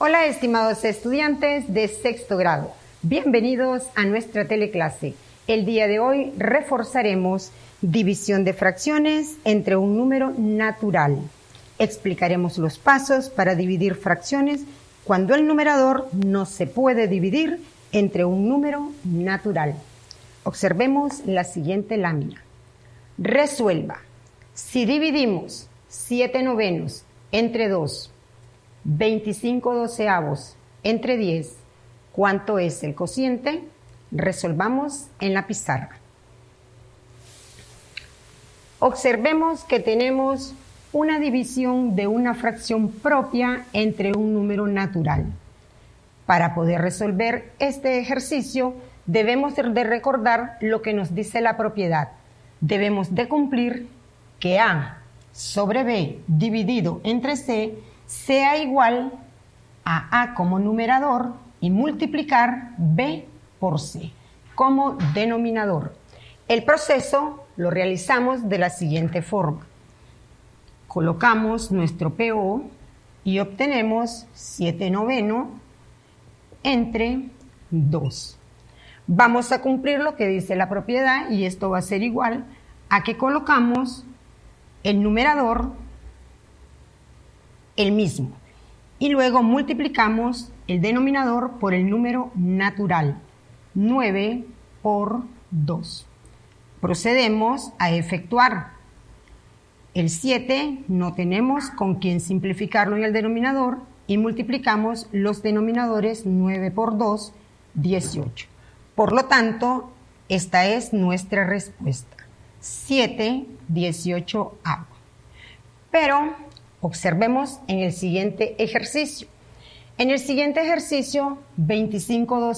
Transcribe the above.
Hola, estimados estudiantes de sexto grado. Bienvenidos a nuestra teleclase. El día de hoy reforzaremos división de fracciones entre un número natural. Explicaremos los pasos para dividir fracciones cuando el numerador no se puede dividir entre un número natural. Observemos la siguiente lámina. Resuelva. Si dividimos 7/9 entre 2, 25/12 entre 10, ¿cuánto es el cociente? Resolvamos en la pizarra. Observemos que tenemos una división de una fracción propia entre un número natural. Para poder resolver este ejercicio, debemos de recordar lo que nos dice la propiedad. Debemos de cumplir que A sobre B dividido entre C sea igual a A como numerador y multiplicar B por C como denominador. El proceso lo realizamos de la siguiente forma. Colocamos nuestro PO y obtenemos 7/9 entre 2. Vamos a cumplir lo que dice la propiedad y esto va a ser igual a que colocamos el numerador el mismo y luego multiplicamos el denominador por el número natural, 9 por 2. Procedemos a efectuar. El 7 no tenemos con quién simplificarlo en el denominador y multiplicamos los denominadores 9 por 2, 18. Por lo tanto, esta es nuestra respuesta. 7, 18 agua. Pero observemos en el siguiente ejercicio. En el siguiente ejercicio, 25/12